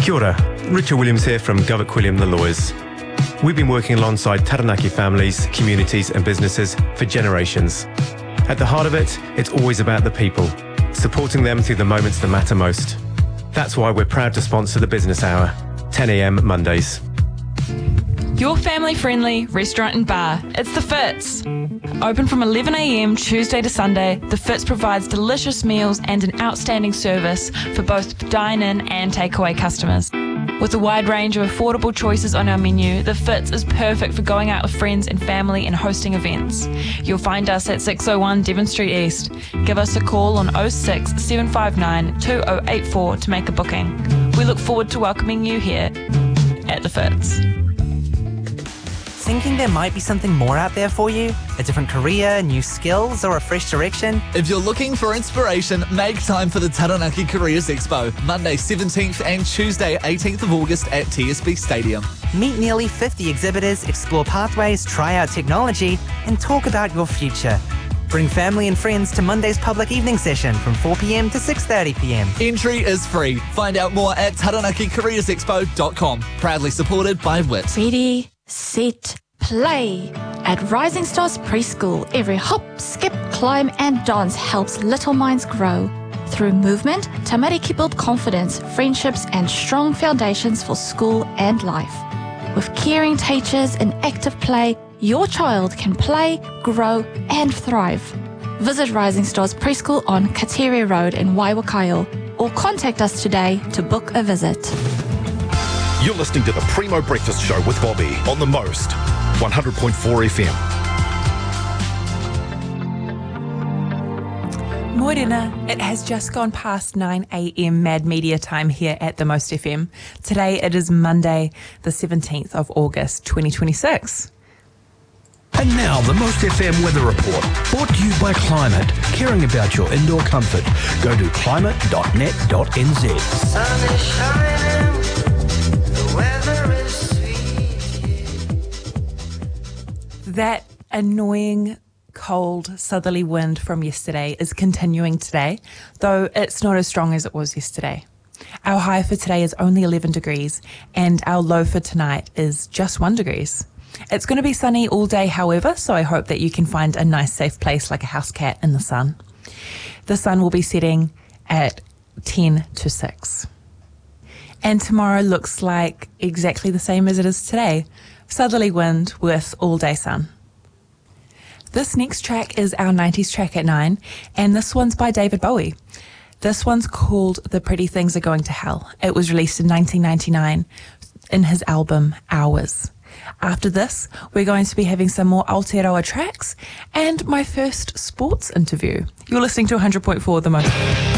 Kia ora, Richard Williams here from Govett Quilliam The Lawyers. We've been working alongside Taranaki families, communities and businesses for generations. At the heart of it, it's always about the people, supporting them through the moments that matter most. That's why we're proud to sponsor the Business Hour, 10 a.m. Mondays. Your family-friendly restaurant and bar, it's The Fitz. Open from 11 a.m. Tuesday to Sunday, The Fitz provides delicious meals and an outstanding service for both dine-in and takeaway customers. With a wide range of affordable choices on our menu, The Fitz is perfect for going out with friends and family and hosting events. You'll find us at 601 Devon Street East. Give us a call on 06 759 2084 to make a booking. We look forward to welcoming you here at The Fitz. Thinking there might be something more out there for you? A different career, new skills, or a fresh direction? If you're looking for inspiration, make time for the Taranaki Careers Expo, Monday 17th and Tuesday 18th of August at TSB Stadium. Meet nearly 50 exhibitors, explore pathways, try out technology, and talk about your future. Bring family and friends to Monday's public evening session from 4 p.m. to 6:30 p.m. Entry is free. Find out more at taranaki-careersexpo.com. Proudly supported by WIT. Ready, set, play. At Rising Stars Preschool, every hop, skip, climb and dance helps little minds grow. Through movement, tamariki build confidence, friendships and strong foundations for school and life. With caring teachers and active play, your child can play, grow and thrive. Visit Rising Stars Preschool on Katere Road in Waiwakaio or contact us today to book a visit. You're listening to the Primo Breakfast Show with Bobby on The Most, 100.4 FM. Morena, it has just gone past 9 a.m. Mad Media time here at The Most FM. Today it is Monday, the 17th of August, 2026. And now, the Most FM Weather Report, brought to you by Climate. Caring about your indoor comfort. Go to climate.net.nz. Sun is shining, the weather is sweet. That annoying cold southerly wind from yesterday is continuing today, though it's not as strong as it was yesterday. Our high for today is only 11 degrees, and our low for tonight is just 1 degree. It's going to be sunny all day, however, so I hope that you can find a nice safe place like a house cat in the sun. The sun will be setting at 10 to 6. And tomorrow looks like exactly the same as it is today. Southerly wind with all day sun. This next track is our 90s track at 9, and this one's by David Bowie. This one's called The Pretty Things Are Going to Hell. It was released in 1999 in his album Hours. After this, we're going to be having some more Aotearoa tracks and my first sports interview. You're listening to 100.4 The Most.